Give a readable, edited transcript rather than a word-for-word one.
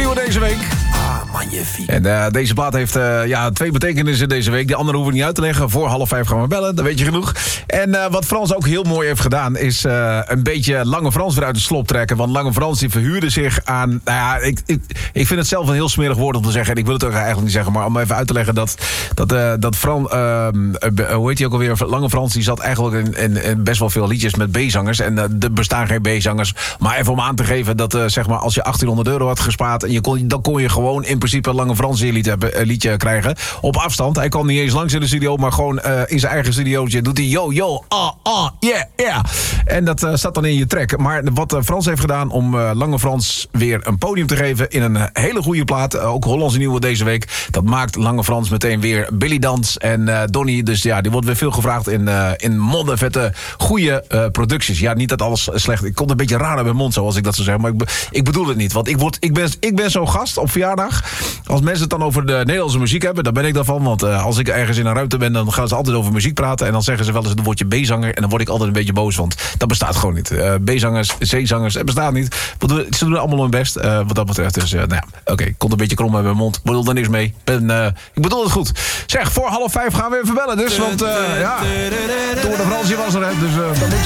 nieuwe deze week. Magnifiek. En deze plaat heeft twee betekenissen deze week. Die andere hoeven we niet uit te leggen. Voor 4:30 gaan we bellen, dat weet je genoeg. En wat Frans ook heel mooi heeft gedaan... is een beetje Lange Frans weer uit de slop trekken. Want Lange Frans die verhuurde zich aan... Nou ja, ik vind het zelf een heel smerig woord om te zeggen. En ik wil het ook eigenlijk niet zeggen. Maar om even uit te leggen dat Frans... hoe heet hij ook alweer? Lange Frans die zat eigenlijk in best wel veel liedjes met B-zangers. En er bestaan geen B-zangers. Maar even om aan te geven dat zeg maar als je €1800 had gespaard... en dan kon je gewoon in principe Lange Frans liedje krijgen. Op afstand. Hij kwam niet eens langs in de studio, maar gewoon in zijn eigen studiootje doet hij yo, yeah. En dat staat dan in je track. Maar wat Frans heeft gedaan om Lange Frans weer een podium te geven in een hele goede plaat. Ook Hollandse nieuwe deze week. Dat maakt Lange Frans meteen weer Billy Dans en Donny. Dus ja, die wordt weer veel gevraagd in moddervette, goede producties. Ja, niet dat alles slecht. Ik kom een beetje raar uit mijn mond, zoals ik dat zou zeggen. Maar ik bedoel het niet. Want ik ben zo'n gast op verjaardag. Als mensen het dan over de Nederlandse muziek hebben, dan ben ik daarvan. Want als ik ergens in een ruimte ben, dan gaan ze altijd over muziek praten. En dan zeggen ze wel eens het woordje B-zanger. En dan word ik altijd een beetje boos, want dat bestaat gewoon niet. B-zangers, C-zangers, het bestaat niet. Ze doen allemaal hun best, wat dat betreft. Dus oké, komt een beetje krom uit mijn mond. Ik bedoel er niks mee. Ik bedoel het goed. Zeg, voor 4:30 gaan we even bellen dus. Want Door de Fransje was er, hè. Dus dat moet je